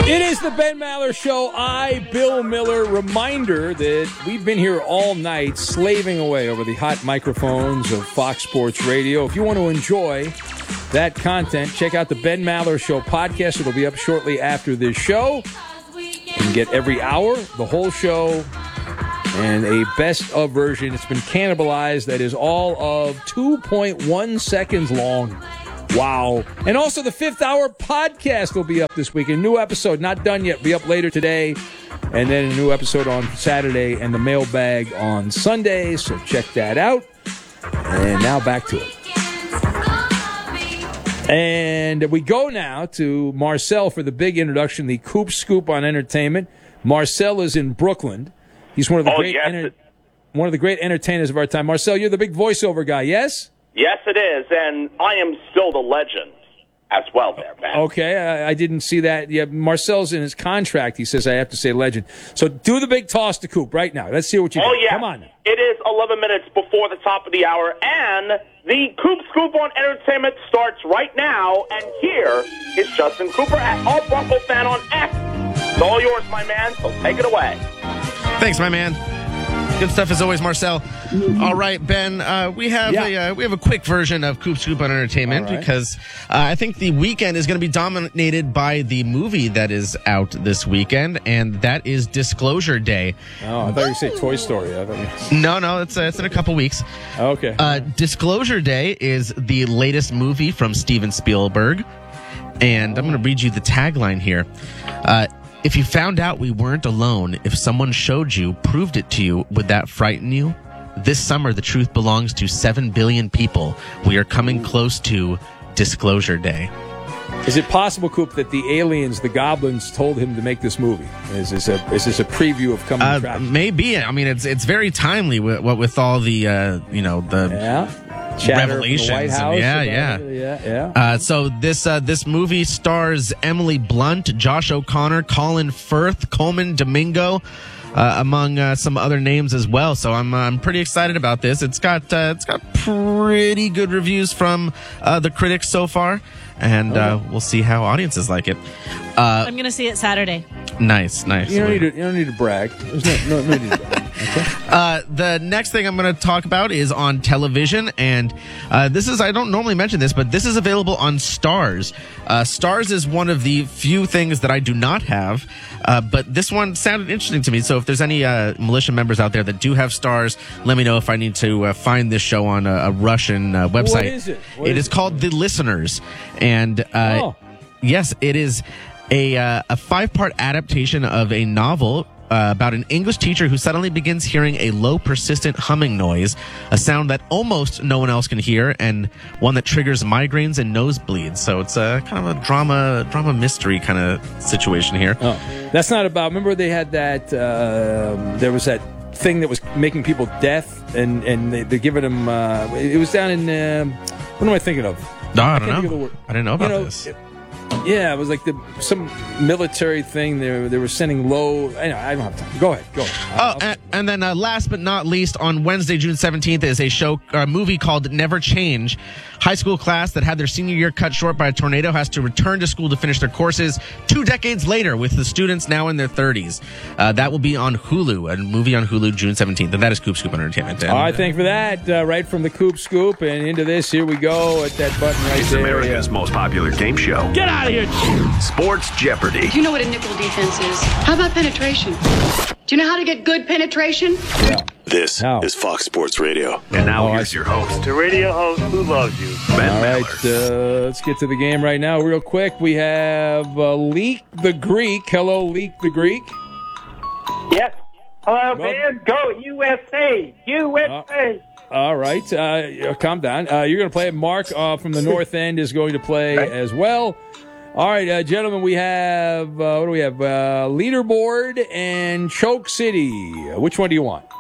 It is the Ben Maller Show. Bill Miller. Reminder that we've been here all night slaving away over the hot microphones of Fox Sports Radio. If you want to enjoy that content, check out the Ben Maller Show podcast. It'll be up shortly after this show. You can get every hour, the whole show, and a best-of version. It's been cannibalized. That is all of 2.1 seconds long. Wow. And also the Fifth Hour podcast will be up this week. A new episode, not done yet, be up later today. And then a new episode on Saturday and the mailbag on Sunday. So check that out. And now back to it. And we go now to Marcel for the big introduction, the Coop Scoop on entertainment. Marcel is in Brooklyn. He's one of the one of the great entertainers of our time. Marcel, you're the big voiceover guy, yes? Yes, it is, and I am still the legend as well there, man. Okay, I didn't see that. Yeah, Marcel's in his contract. He says I have to say legend. So do the big toss to Coop right now. Let's see what you do. Yeah. Come on now. It is 11 minutes before the top of the hour, and the Coop Scoop on entertainment starts right now, and here is Justin Cooper at All Bronco Fan on X. It's all yours, my man, so take it away. Thanks, my man. Good stuff as always, Marcel. All right, Ben, we have a quick version of Coop Scoop on entertainment because I think the weekend is going to be dominated by the movie that is out this weekend, and that is Disclosure Day. Oh, I thought you said Toy Story. No, it's in a couple weeks. Okay. Disclosure Day is the latest movie from Steven Spielberg, and I'm going to read you the tagline here. If you found out we weren't alone, if someone showed you, proved it to you, would that frighten you? This summer, the truth belongs to 7 billion people. We are coming close to Disclosure Day. Is it possible, Coop, that the aliens, the goblins, told him to make this movie? Is this a preview of coming attractions? Maybe. I mean, it's very timely with all the revelations. White House So this movie stars Emily Blunt, Josh O'Connor, Colin Firth, Coleman Domingo, among some other names as well. So I'm pretty excited about this. It's got pretty good reviews from the critics so far, and we'll see how audiences like it. I'm going to see it Saturday. Nice. You don't need to brag. There's no need to brag. Okay. The next thing I'm going to talk about is on television, and I don't normally mention this, but this is available on Starz. Starz is one of the few things that I do not have, but this one sounded interesting to me. So if there's any militia members out there that do have Starz, let me know if I need to find this show on a Russian website. What is it? It is called The Listeners, and yes, it is a 5-part adaptation of a novel about an English teacher who suddenly begins hearing a low, persistent humming noise, a sound that almost no one else can hear, and one that triggers migraines and nosebleeds. So it's a kind of a drama mystery kind of situation here. Oh, that's not about. Remember they had that. There was that thing that was making people deaf, and they're giving them. It was down in. What am I thinking of? No, I don't know. I didn't know about this. Yeah, it was like some military thing. They were sending low. I don't have time. Go ahead. And then last but not least, on Wednesday, June 17th, is a movie called Never Change. High school class that had their senior year cut short by a tornado has to return to school to finish their courses 2 decades later, with the students now in their 30s. That will be on Hulu, a movie on Hulu, June 17th. And that is Coop Scoop on Entertainment. All right, thank you for that. Right from the Coop Scoop and into this, here we go at that button right it's there. It's America's most popular game show. Get out of here! Sports Jeopardy. Do you know what a nickel defense is? How about penetration? Do you know how to get good penetration? Yeah. This is Fox Sports Radio. And now here's your host. The radio host who loves you. Ben All right, Maller. let's get to the game right now real quick. We have Leak the Greek. Hello, Leak the Greek. Yes. Hello, man. Go USA. USA. All right, calm down. You're going to play it. Mark from the North End is going to play as well. All right, gentlemen, we have, what do we have? Leaderboard and Choke City. Which one do you want?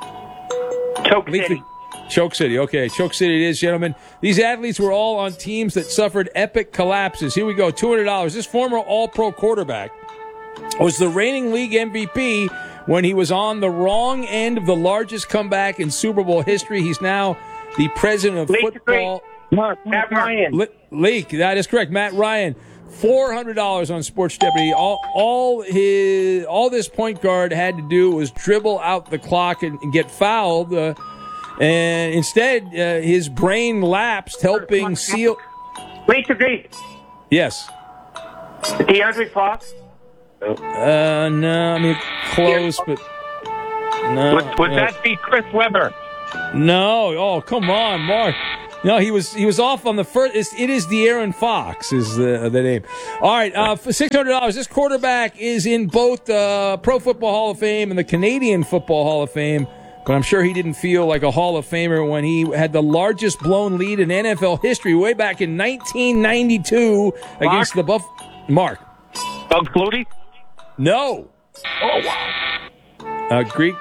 Choke City. Choke City. Okay, Choke City it is, gentlemen. These athletes were all on teams that suffered epic collapses. Here we go, $200. This former All-Pro quarterback was the reigning league MVP when he was on the wrong end of the largest comeback in Super Bowl history. He's now the president of football. Matt Ryan. Leak, that is correct. Matt Ryan. $400 on Sports Jeopardy. All this point guard had to do was dribble out the clock and get fouled. And instead, his brain lapsed, helping seal. Lisa D. Yes. DeAndre Fox? No, I mean, close, but no. Would that be Chris Webber? No. Oh, come on, Mark. No, he was off on the first. It is De'Aaron Fox is the name. All right, for $600, this quarterback is in both the Pro Football Hall of Fame and the Canadian Football Hall of Fame. But I'm sure he didn't feel like a Hall of Famer when he had the largest blown lead in NFL history way back in 1992 against the Mark. Doug Flutie? No. Oh, wow. Greek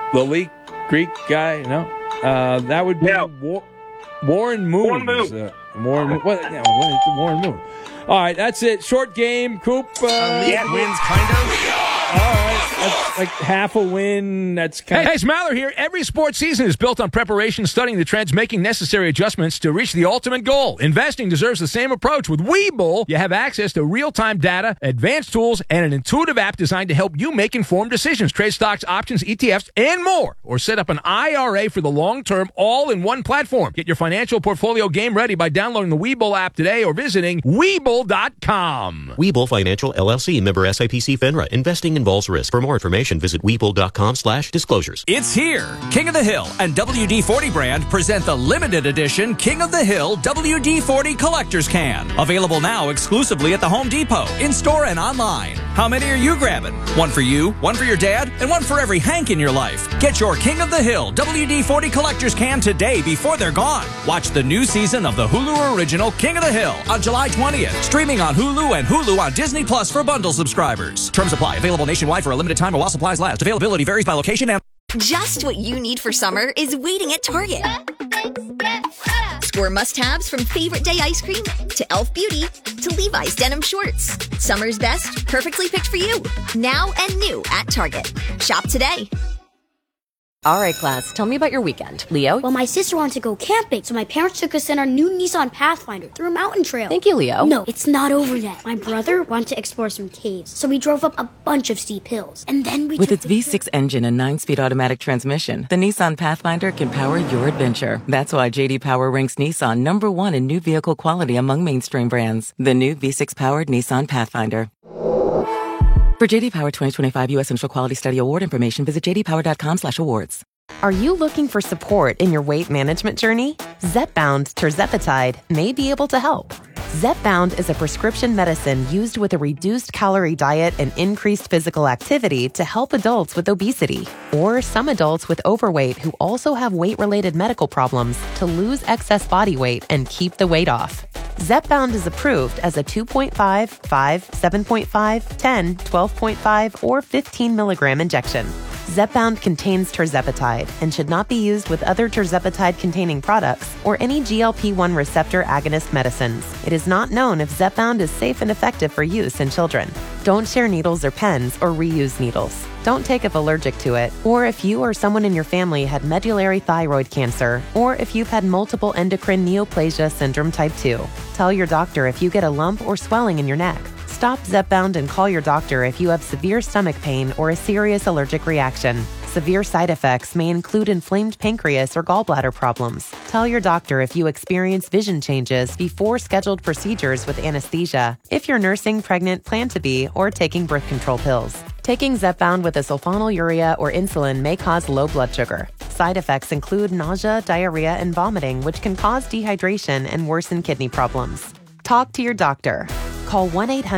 guy? No. That would be Warren Moon. Warren Moon. All right, that's it. Short game. Coop. Wins, kind of. All right, that's like half a win. That's kind of... Hey, it's Maller here. Every sports season is built on preparation, studying the trends, making necessary adjustments to reach the ultimate goal. Investing deserves the same approach. With Webull, you have access to real-time data, advanced tools, and an intuitive app designed to help you make informed decisions. Trade stocks, options, ETFs, and more. Or set up an IRA for the long term, all in one platform. Get your financial portfolio game ready by downloading the Webull app today or visiting Webull.com. Webull Financial LLC, member SIPC FINRA. Investing involves risk. For more information, visit Webull.com/disclosures. It's here. King of the Hill and WD-40 brand present the limited edition King of the Hill WD-40 Collector's Can. Available now exclusively at the Home Depot, in-store and online. How many are you grabbing? One for you, one for your dad, and one for every Hank in your life. Get your King of the Hill WD-40 Collector's Can today before they're gone. Watch the new season of the Hulu original King of the Hill on July 20th. Streaming on Hulu and Hulu on Disney Plus for bundle subscribers. Terms apply. Available nationwide for a limited time while supplies last. Availability varies by location and... Just what you need for summer is waiting at Target. Score must-haves from Favorite Day ice cream to Elf Beauty to Levi's denim shorts. Summer's best, perfectly picked for you. Now and new at Target. Shop today. All right, class, tell me about your weekend. Leo? Well, my sister wanted to go camping, so my parents took us in our new Nissan Pathfinder through a mountain trail. Thank you, Leo. No, it's not over yet. My brother wanted to explore some caves, so we drove up a bunch of steep hills. And then we With its V6 engine and 9-speed automatic transmission, the Nissan Pathfinder can power your adventure. That's why J.D. Power ranks Nissan #1 in new vehicle quality among mainstream brands. The new V6-powered Nissan Pathfinder. For J.D. Power 2025 U.S. Central Quality Study Award information, visit jdpower.com/awards. Are you looking for support in your weight management journey? Zepbound tirzepatide may be able to help. Zepbound is a prescription medicine used with a reduced calorie diet and increased physical activity to help adults with obesity, or some adults with overweight who also have weight-related medical problems to lose excess body weight and keep the weight off. Zepbound is approved as a 2.5, 5, 7.5, 10, 12.5, or 15 milligram injection. Zepbound contains tirzepatide and should not be used with other tirzepatide-containing products or any GLP-1 receptor agonist medicines. It is not known if Zepbound is safe and effective for use in children. Don't share needles or pens or reuse needles. Don't take if allergic to it, or if you or someone in your family had medullary thyroid cancer, or if you've had multiple endocrine neoplasia syndrome type 2. Tell your doctor if you get a lump or swelling in your neck. Stop Zepbound and call your doctor if you have severe stomach pain or a serious allergic reaction. Severe side effects may include inflamed pancreas or gallbladder problems. Tell your doctor if you experience vision changes before scheduled procedures with anesthesia, if you're nursing, pregnant, plan to be, or taking birth control pills. Taking Zepbound with a sulfonylurea or insulin may cause low blood sugar. Side effects include nausea, diarrhea, and vomiting, which can cause dehydration and worsen kidney problems. Talk to your doctor. Call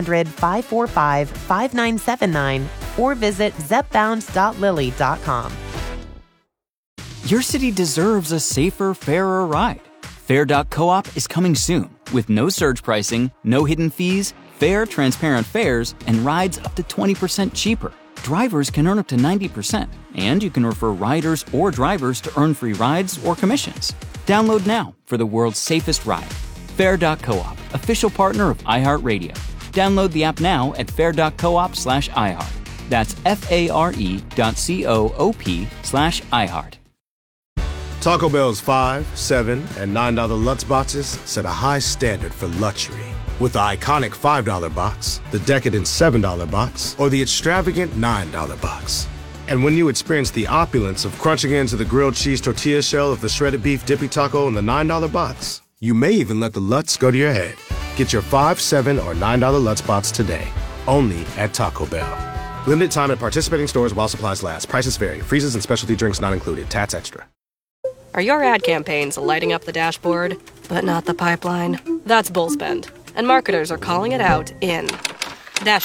1-800-545-5979 or visit zepbound.lilly.com. Your city deserves a safer, fairer ride. Fair.coop is coming soon with no surge pricing, no hidden fees, fair, transparent fares, and rides up to 20% cheaper. Drivers can earn up to 90%, and you can refer riders or drivers to earn free rides or commissions. Download now for the world's safest ride. Fair.coop, official partner of iHeartRadio. Download the app now at fair.coop/iHeart. That's FARE.coop/iHeart. Taco Bell's $5, $7, and $9 Lutz boxes set a high standard for luxury. with the iconic $5 box, the decadent $7 box, or the extravagant $9 box. And when you experience the opulence of crunching into the grilled cheese tortilla shell of the shredded beef dippy taco in the $9 box, you may even let the Lutz go to your head. Get your $5, $7, or $9 Lutz box today, only at Taco Bell. Limited time at participating stores while supplies last. Prices vary. Freezes and specialty drinks not included. Tats extra. Are your ad campaigns lighting up the dashboard, but not the pipeline? That's Bullspend, and marketers are calling it out in Dash